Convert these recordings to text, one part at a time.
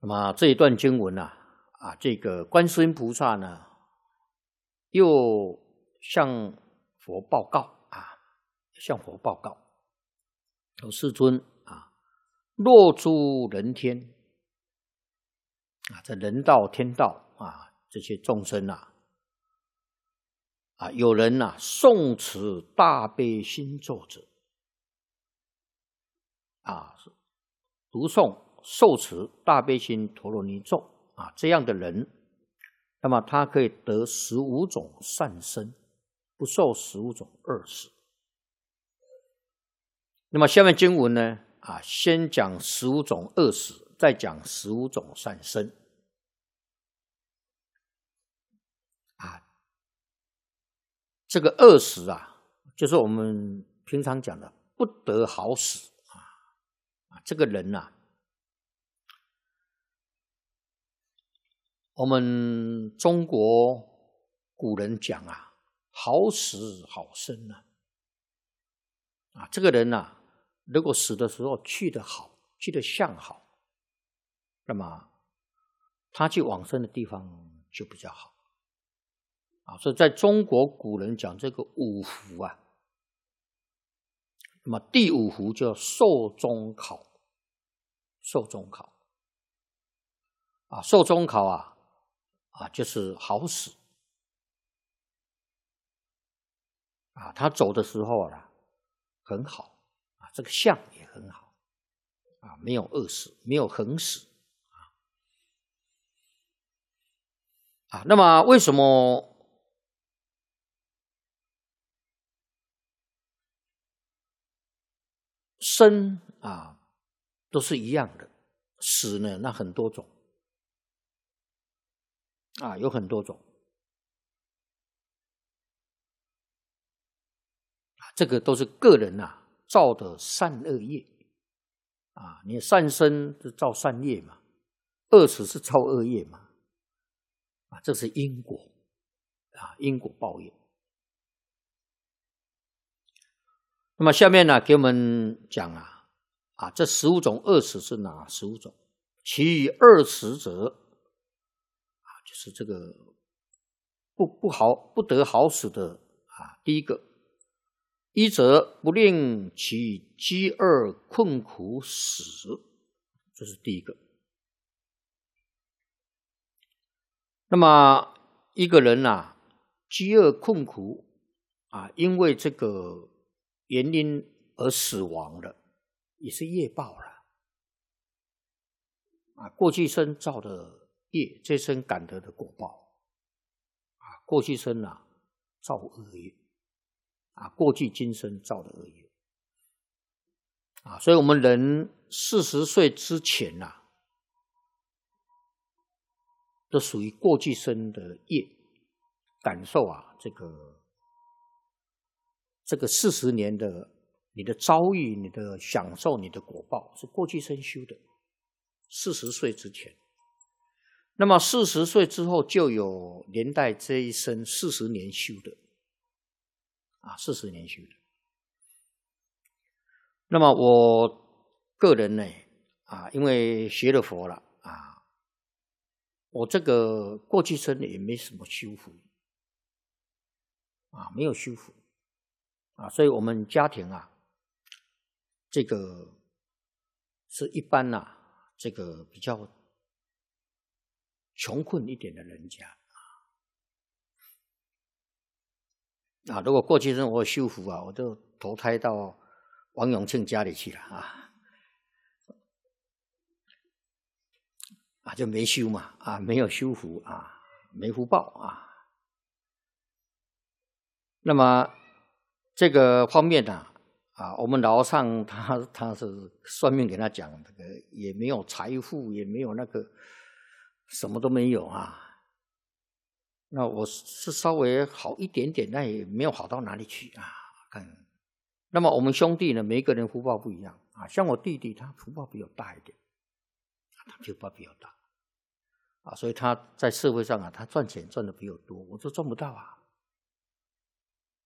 那么这一段经文这个观世音菩萨呢，又向佛报告向佛报告，有世尊若诸人天在人道天道这些众生有人诵持大悲心咒者读诵受持大悲心陀罗尼咒这样的人，那么他可以得15种善身，不受15种恶死。那么下面经文呢先讲15种恶死，再讲15种善身这个恶死就是我们平常讲的不得好死这个人我们中国古人讲好死好生这个人如果死的时候去得好，去得相好，那么他去往生的地方就比较好所以在中国古人讲这个五福那么第5福叫寿终考，寿终考寿终考就是好死他走的时候很好这个相也很好没有饿死，没有横死那么为什么生都是一样的，死呢那很多种有很多种这个都是个人造的善恶业你善生是造善业嘛，恶死是造恶业嘛这是因果因果报应。那么下面给我们讲这15种恶死是哪15种？其余恶死者就是这个不得好死的第一个，一则不令其饥饿困苦死，这是第一个。那么一个人饥饿困苦因为这个原因而死亡了，也是业报了过去生造的业，这生感得的果报过去生造恶业过去今生造的恶业所以我们人40岁之前都属于过去生的业，感受这个40年的你的遭遇，你的享受，你的果报是过去生修的，40岁之前。那么40岁之后就有连带这一生40年修的40年修的。那么我个人呢因为学了佛了我这个过去生也没什么修福没有修福所以我们家庭这个是一般这个比较穷困一点的人家如果过去生我有修福我就投胎到王永庆家里去了就没修嘛没有修福没福报那么这个方面我们老上他是算命给他讲这个也没有财富，也没有那个什么都没有那我是稍微好一点点，但也没有好到哪里去看。那么我们兄弟呢，每一个人福报不一样像我弟弟他福报比我大一点他福报比我大所以他在社会上他赚钱赚的比我多，我就赚不到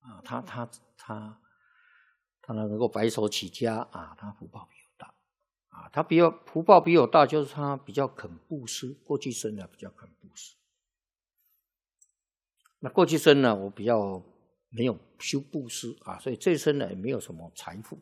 他能够白手起家他福报比我大啊，他福报比我大，就是他比较肯布施，过去生呢比较肯布施。那过去生呢，我比较没有修布施啊，所以这一生呢也没有什么财富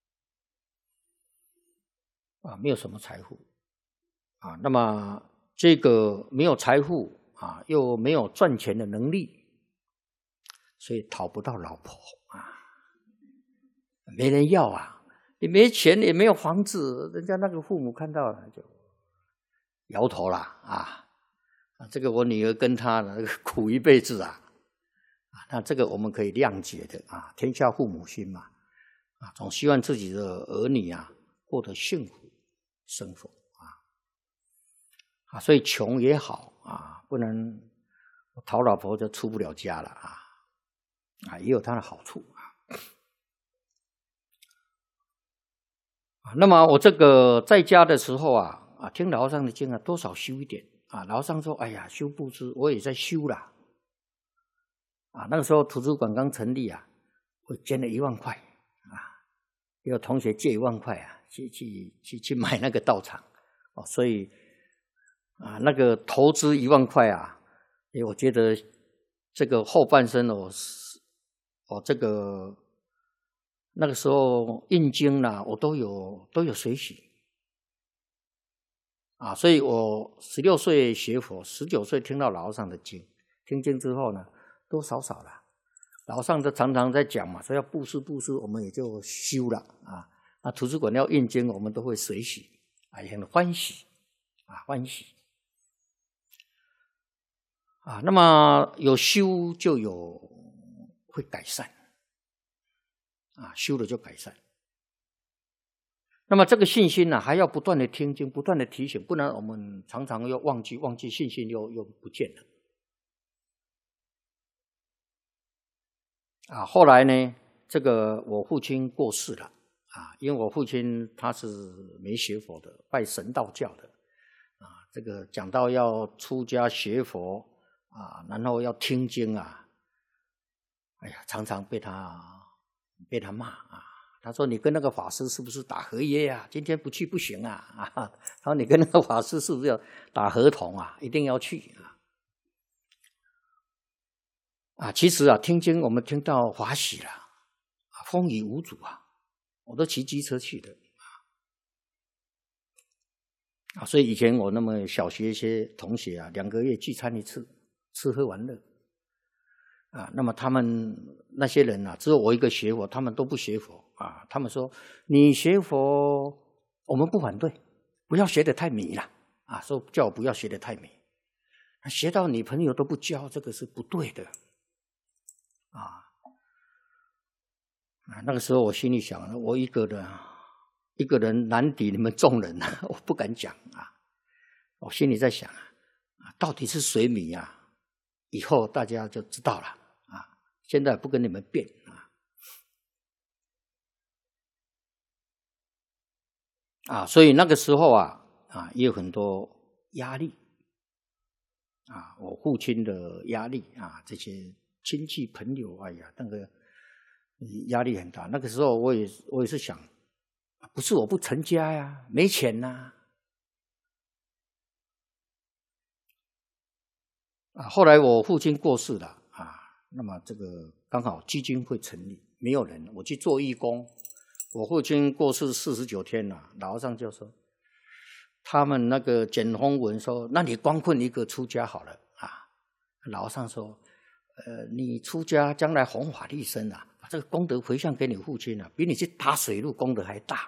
啊，没有什么财富啊。那么这个没有财富啊，又没有赚钱的能力，所以讨不到老婆啊，没人要啊。你没钱也没有房子，人家那个父母看到了就摇头了啊。这个我女儿跟他那个苦一辈子啊，那这个我们可以谅解的啊，天下父母心嘛，啊，总希望自己的儿女啊过得幸福生活啊，所以穷也好啊，不能讨老婆就出不了家了啊，也有它的好处啊。那么我这个在家的时候啊，听老和尚的经啊，多少修一点。老和尚说：“哎呀，修布施，我也在修啦。”那个时候图书馆刚成立啊，我捐了1万块有同学借1万块去买那个道场所以那个投资1万块我觉得这个后半生这个那个时候印经我都有随喜。所以我16岁学佛，19岁听到老和尚的经，听经之后呢，多少了。老和尚就常常在讲嘛，说要布施，我们也就修了那图书馆要印经，我们都会随喜也很欢喜欢喜那么有修就有会改善修了就改善。那么这个信心还要不断的听经，不断的提醒，不然我们常常又忘记信心又不见了后来呢，这个我父亲过世了因为我父亲他是没学佛的，拜神道教的这个讲到要出家学佛然后要听经哎呀，常常被他骂他说：“你跟那个法师是不是打合约今天不去不行他说：“你跟那个法师是不是要打合同一定要去其实听经我们听到欢喜了风雨无阻我都骑机车去的所以以前我那么小学一些同学2个月聚餐一次，吃喝玩乐那么他们那些人只有我一个学佛，他们都不学佛他们说你学佛我们不反对，不要学得太迷了说叫我不要学得太迷，学到女朋友都不交，这个是不对的那个时候我心里想，我一个人难敌你们众人我不敢讲我心里在想到底是谁迷以后大家就知道了现在不跟你们辩所以那个时候也有很多压力我父亲的压力这些亲戚朋友，哎呀，那个压力很大。那个时候我也是想，不是我不成家呀，没钱后来我父亲过世了那么这个刚好基金会成立，没有人，我去做义工。我父亲过世49天了，老和尚就说，他们那个简宏文说，那你光棍一个出家好了老和尚说，你出家将来弘法利生把这个功德回向给你父亲比你去打水路功德还大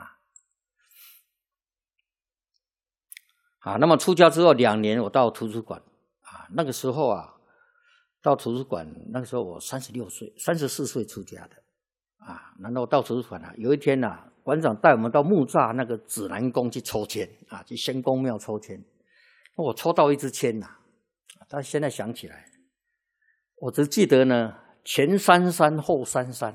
那么出家之后2年，我到图书馆那个时候到图书馆，那个时候我34岁出家的然后到图书馆有一天馆长带我们到木栅那个指南宫去抽签去仙公庙抽签，我抽到一支签但现在想起来，我只记得呢，前33后33。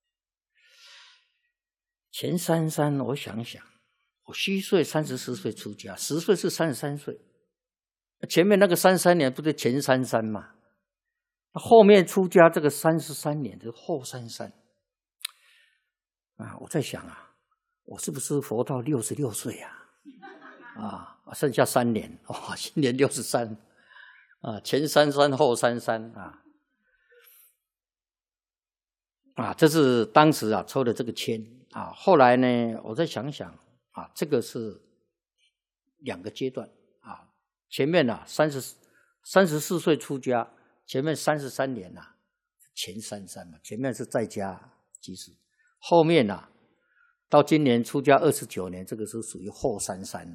前33我想想，我虚岁34岁出家，10岁是33岁，前面那个33年不是前33嘛？后面出家这个33年是后33我在想我是不是活到66岁啊？剩下3年，哇，今年63啊，前33后33啊，这是当时抽的这个签啊。后来呢，我再想想啊，这个是2个阶段啊。前面34岁出家，前面33年前33嘛，前面是在家居士，后面到今年出家29年，这个是属于后33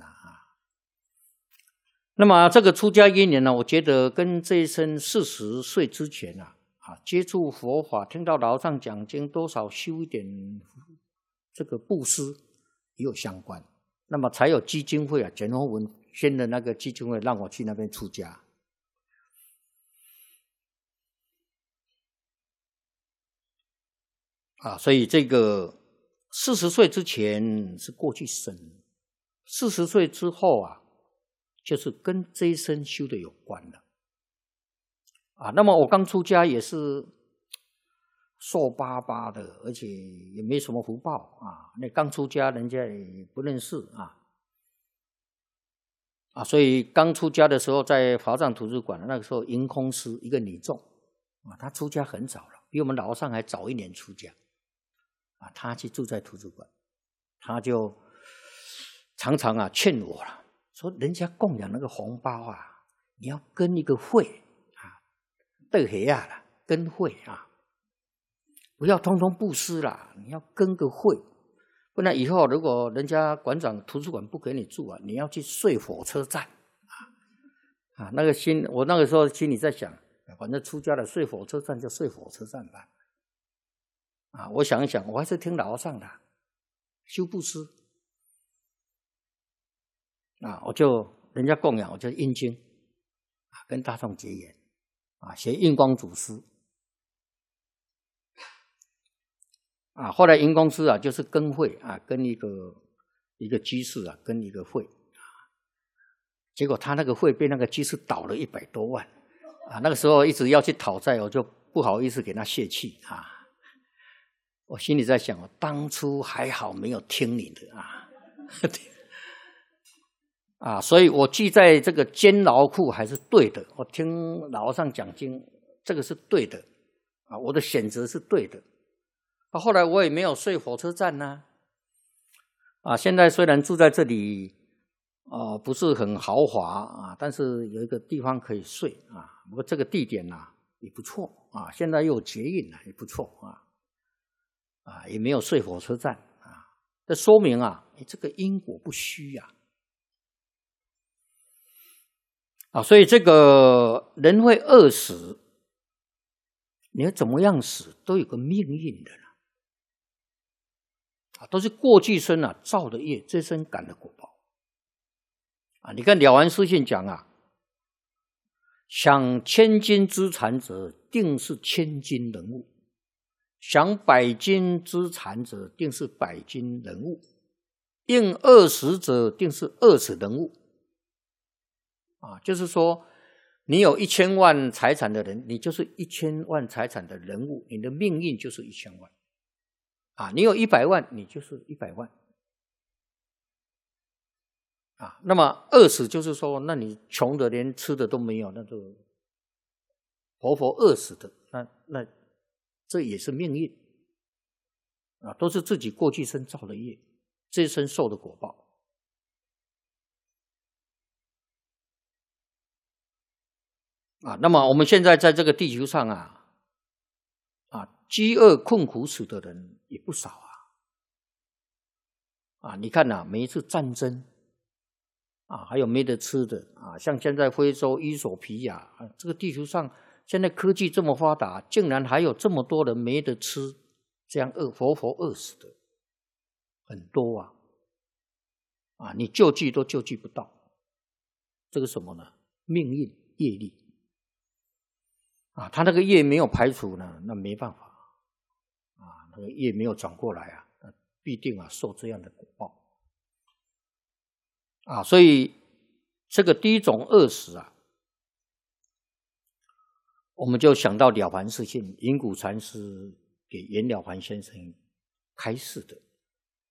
那么这个出家1年呢，我觉得跟这一生40岁之前接触佛法，听到老和尚讲经，多少修一点这个布施也有相关。那么才有基金会简宏文宣的那个基金会，让我去那边出家。所以这个40岁之前是过去生，40岁之后就是跟这一生修的有关的。那么我刚出家也是瘦巴巴的，而且也没什么福报那刚出家人家也不认识所以刚出家的时候在华藏图书馆，那个时候营空师一个女众她出家很早了，比我们老和尚还早1年出家她去住在图书馆，她就常常劝我了，说人家供养那个红包你要跟一个会对黑啦，跟会不要通通布施啦，你要跟个会，不然以后如果人家馆长图书馆不给你住你要去睡火车站那个我那个时候心里在想，反正出家了，睡火车站就睡火车站吧我想一想，我还是听老和尚的，修布施我就人家供养，我就印经跟大众结缘学印光祖师后来印光师就是跟会跟一个居士跟一个会结果他那个会被那个居士倒了100多万那个时候一直要去讨债，我就不好意思给他泄气我心里在想，我当初还好没有听你的所以我记在这个监牢库还是对的，我听老和尚讲经，这个是对的我的选择是对的后来我也没有睡火车站现在虽然住在这里不是很豪华但是有一个地方可以睡不过这个地点也不错现在又有捷运也不错也没有睡火车站这说明这个因果不虚所以这个人会饿死，你要怎么样死都有个命运的都是过去生造的业，这生感的果报你看了凡四训讲享千金资产者定是千金人物，享百金资产者定是百金人物，应20者定是20人物就是说你有1000万财产的人，你就是1000万财产的人物，你的命运就是1000万你有100万，你就是100万那么20就是说，那你穷的连吃的都没有，那就活饿死的，那这也是命运都是自己过去生造的业，这一生受的果报那么我们现在在这个地球上饥饿困苦死的人也不少你看每一次战争还有没得吃的像现在非洲伊索比亚这个地球上现在科技这么发达，竟然还有这么多人没得吃，这样活饿死的很多你救济都救济不到，这个什么呢？命运业力他那个业没有排除呢，那没办法那个业没有转过来必定受这样的果报所以这个第一种饿死我们就想到了凡四训，云谷禅师给袁了凡先生开示的